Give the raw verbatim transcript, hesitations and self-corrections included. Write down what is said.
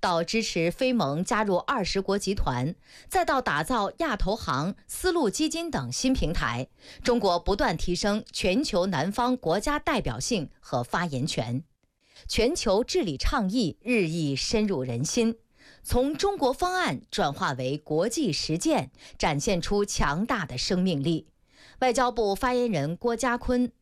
到支持非盟加入二十国集团，再到打造亚投行、丝路基金等新平台，中国不断提升全球南方国家代表性和发言权。全球治理倡议日益深入人心，从中国方案转化为国际实践，展现出强大的生命力。外交部发言人郭家坤